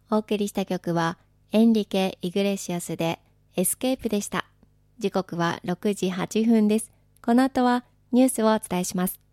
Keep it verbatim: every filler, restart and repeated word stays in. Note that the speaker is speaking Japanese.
お送りした曲はエンリケ・イグレシアスでエスケープでした。時刻はろくじはっぷんです。この後はニュースをお伝えします。